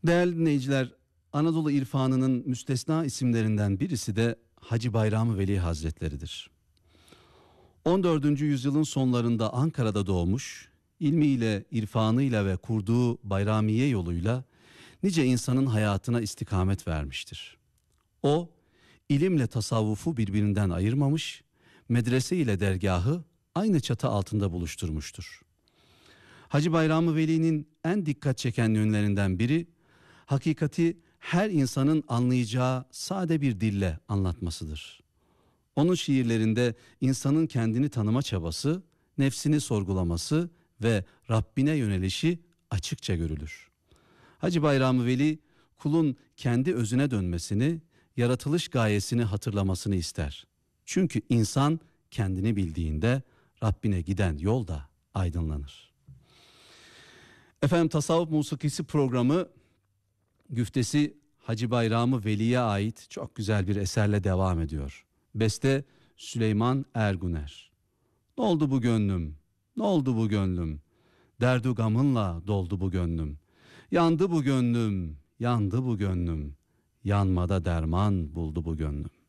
Değerli dinleyiciler, Anadolu irfanının müstesna isimlerinden birisi de Hacı Bayram Veli Hazretleri'dir. 14. yüzyılın sonlarında Ankara'da doğmuş, ilmiyle, irfanıyla ve kurduğu Bayramiye yoluyla nice insanın hayatına istikamet vermiştir. O, ilimle tasavvufu birbirinden ayırmamış, medrese ile dergahı aynı çatı altında buluşturmuştur. Hacı Bayram Veli'nin en dikkat çeken yönlerinden biri, hakikati her insanın anlayacağı sade bir dille anlatmasıdır. Onun şiirlerinde insanın kendini tanıma çabası, nefsini sorgulaması ve Rabbine yönelişi açıkça görülür. Hacı Bayram Veli kulun kendi özüne dönmesini, yaratılış gayesini hatırlamasını ister. Çünkü insan kendini bildiğinde Rabbine giden yol da aydınlanır. Efendim, Tasavvuf Musikisi programı güftesi Hacı Bayram Veli'ye ait çok güzel bir eserle devam ediyor. Beste Süleyman Erguner. Ne oldu bu gönlüm, ne oldu bu gönlüm, derdu gamınla doldu bu gönlüm. Yandı bu gönlüm, yandı bu gönlüm, yanmada derman buldu bu gönlüm.